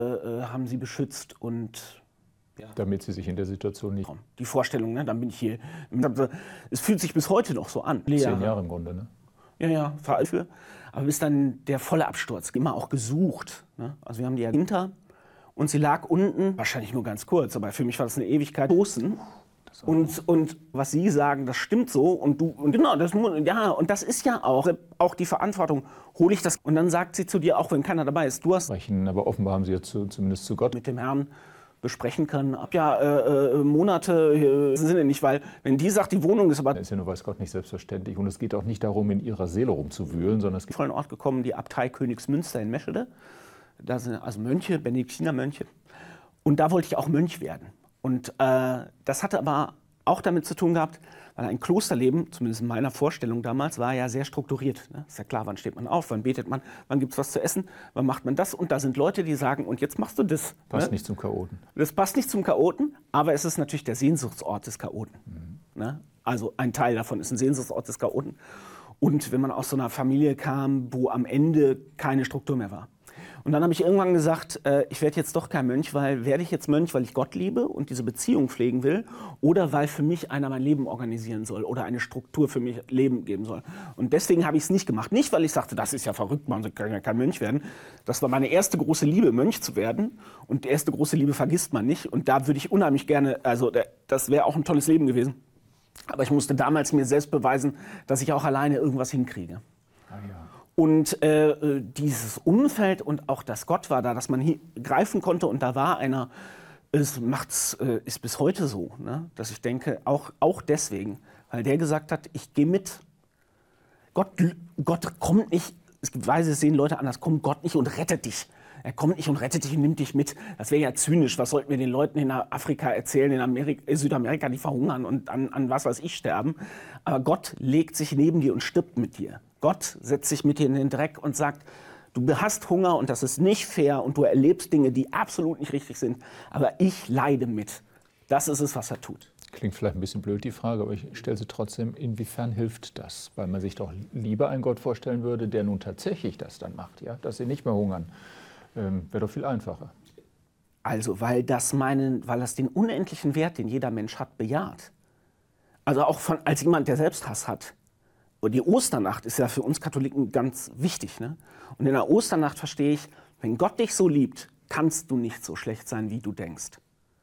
haben sie beschützt und ja. Damit Sie sich in der Situation nicht... Die Vorstellung, ne, dann bin ich hier. Es fühlt sich bis heute noch so an. 10 Jahre im Grunde, ne? Ja, für. Aber bis dann der volle Absturz, immer auch gesucht. Ne? Also wir haben die ja hinter und sie lag unten, wahrscheinlich nur ganz kurz, aber für mich war das eine Ewigkeit. Und was Sie sagen, das stimmt so und genau, und das ist ja auch die Verantwortung. Hole ich das und dann sagt sie zu dir, auch wenn keiner dabei ist, du hast... Aber offenbar haben Sie ja zumindest zu Gott... mit dem Herrn besprechen können. Monate sind nicht, weil wenn die sagt, die Wohnung ist aber... Das ist ja nur weiß Gott nicht selbstverständlich und es geht auch nicht darum, in ihrer Seele rumzuwühlen, sondern es geht... vollen Ort gekommen, die Abtei Königsmünster in Meschede. Da sind also Mönche, Benediktinermönche. Und da wollte ich auch Mönch werden. Und das hatte aber auch damit zu tun gehabt, weil ein Klosterleben, zumindest in meiner Vorstellung damals, war ja sehr strukturiert. Ne? Ist ja klar, wann steht man auf, wann betet man, wann gibt es was zu essen, wann macht man das. Und da sind Leute, die sagen, und jetzt machst du das. Passt nicht zum Chaoten. Das passt nicht zum Chaoten, aber es ist natürlich der Sehnsuchtsort des Chaoten. Ne? Also ein Teil davon ist ein Sehnsuchtsort des Chaoten. Und wenn man aus so einer Familie kam, wo am Ende keine Struktur mehr war. Und dann habe ich irgendwann gesagt, ich werde jetzt doch kein Mönch, werde ich jetzt Mönch, weil ich Gott liebe und diese Beziehung pflegen will oder weil für mich einer mein Leben organisieren soll oder eine Struktur für mich Leben geben soll. Und deswegen habe ich es nicht gemacht. Nicht, weil ich sagte, das ist ja verrückt, man kann ja kein Mönch werden. Das war meine erste große Liebe, Mönch zu werden. Und die erste große Liebe vergisst man nicht. Und da würde ich unheimlich gerne, also das wäre auch ein tolles Leben gewesen. Aber ich musste damals mir selbst beweisen, dass ich auch alleine irgendwas hinkriege. Ah, ja. Und dieses Umfeld und auch das Gott war da, dass man greifen konnte und da war einer, ist bis heute so, ne? Dass ich denke, auch deswegen, weil der gesagt hat, ich gehe mit. Gott kommt nicht, es gibt Weise, es sehen Leute anders, kommt Gott nicht und rettet dich. Er kommt nicht und rettet dich und nimmt dich mit. Das wäre ja zynisch. Was sollten wir den Leuten in Afrika erzählen, in Südamerika, die verhungern und an was weiß ich sterben. Aber Gott legt sich neben dir und stirbt mit dir. Gott setzt sich mit dir in den Dreck und sagt, du hast Hunger und das ist nicht fair und du erlebst Dinge, die absolut nicht richtig sind. Aber ich leide mit. Das ist es, was er tut. Klingt vielleicht ein bisschen blöd, die Frage, aber ich stelle sie trotzdem, inwiefern hilft das? Weil man sich doch lieber einen Gott vorstellen würde, der nun tatsächlich das dann macht, ja? Dass sie nicht mehr hungern. Wäre doch viel einfacher. Also, weil das den unendlichen Wert, den jeder Mensch hat, bejaht. Also auch als jemand, der Selbsthass hat. Und die Osternacht ist ja für uns Katholiken ganz wichtig. Ne? Und in der Osternacht verstehe ich, wenn Gott dich so liebt, kannst du nicht so schlecht sein, wie du denkst.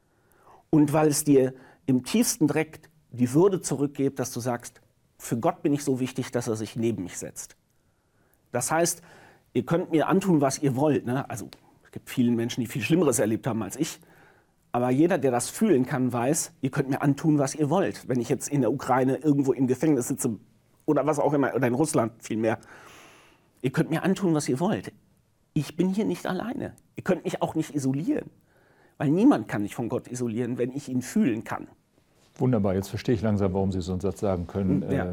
Und weil es dir im tiefsten Dreck die Würde zurückgibt, dass du sagst, für Gott bin ich so wichtig, dass er sich neben mich setzt. Das heißt, ihr könnt mir antun, was ihr wollt. Ne? Also es gibt viele Menschen, die viel Schlimmeres erlebt haben als ich. Aber jeder, der das fühlen kann, weiß, ihr könnt mir antun, was ihr wollt. Wenn ich jetzt in der Ukraine irgendwo im Gefängnis sitze oder was auch immer, oder in Russland vielmehr. Ihr könnt mir antun, was ihr wollt. Ich bin hier nicht alleine. Ihr könnt mich auch nicht isolieren. Weil niemand kann mich von Gott isolieren, wenn ich ihn fühlen kann. Wunderbar, jetzt verstehe ich langsam, warum Sie so einen Satz sagen können. Ja.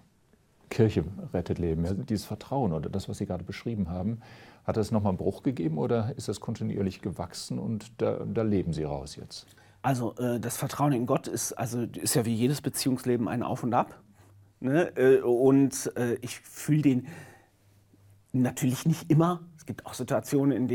Kirche rettet Leben. Ja, dieses Vertrauen oder das, was Sie gerade beschrieben haben, hat es nochmal einen Bruch gegeben oder ist das kontinuierlich gewachsen und da leben Sie raus jetzt? Also das Vertrauen in Gott ist ja wie jedes Beziehungsleben ein Auf und Ab. Ne? Ich fühle den natürlich nicht immer. Es gibt auch Situationen,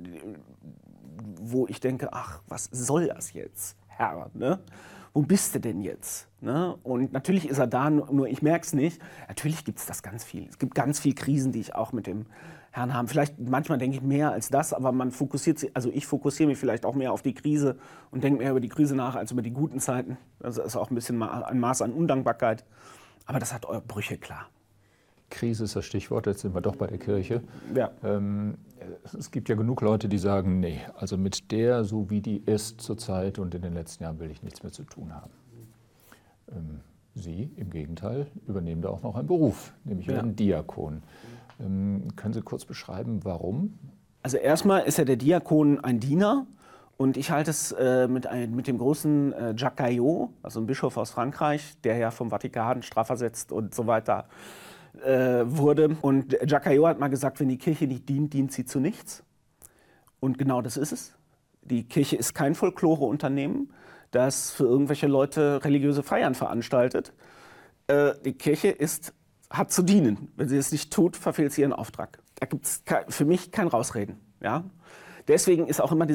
wo ich denke, ach, was soll das jetzt, Herr? Ne? Wo bist du denn jetzt? Ne? Und natürlich ist er da, nur ich merke es nicht. Natürlich gibt es das ganz viel. Es gibt ganz viele Krisen, die ich auch mit dem Herrn habe. Vielleicht manchmal denke ich mehr als das, aber ich fokussiere mich vielleicht auch mehr auf die Krise und denke mehr über die Krise nach als über die guten Zeiten. Das ist auch ein bisschen ein Maß an Undankbarkeit. Aber das hat Brüche, klar. Krise ist das Stichwort, jetzt sind wir doch bei der Kirche. Ja. Es gibt ja genug Leute, die sagen, nee, also mit der, so wie die ist zurzeit und in den letzten Jahren will ich nichts mehr zu tun haben. Sie, im Gegenteil, übernehmen da auch noch einen Beruf, nämlich einen Diakon. Können Sie kurz beschreiben, warum? Also erstmal ist ja der Diakon ein Diener. Und ich halte es mit dem großen Jacques Caillot, also ein Bischof aus Frankreich, der ja vom Vatikan strafversetzt und so weiter wurde. Und Jacques Caillot hat mal gesagt, wenn die Kirche nicht dient, dient sie zu nichts. Und genau das ist es. Die Kirche ist kein Folklore-Unternehmen, das für irgendwelche Leute religiöse Feiern veranstaltet. Die Kirche hat zu dienen. Wenn sie es nicht tut, verfehlt sie ihren Auftrag. Da gibt es für mich kein Rausreden. Ja? Deswegen ist auch immer